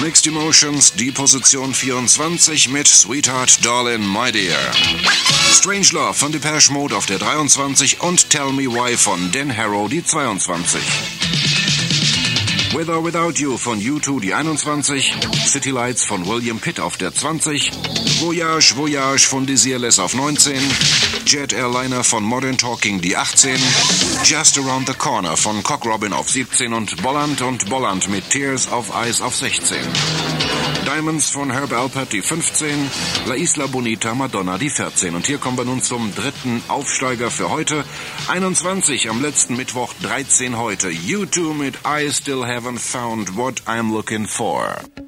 Mixed Emotions, die Position 24 mit Sweetheart Darling My Dear. Strange Love von Depeche Mode auf der 23 und Tell Me Why von Dan Harrow die 22. With or Without You von U2 die 21, City Lights von William Pitt auf der 20, Voyage Voyage von Desireless auf 19, Jet Airliner von Modern Talking die 18, Just Around the Corner von Cock Robin auf 17 und Bolland mit Tears of Ice auf 16. Diamonds von Herb Alpert die 15, La Isla Bonita Madonna die 14. Und hier kommen wir nun zum dritten Aufsteiger für heute. 21 am letzten Mittwoch, 13 heute. U2 mit I Still Haven't Found What I'm Looking For.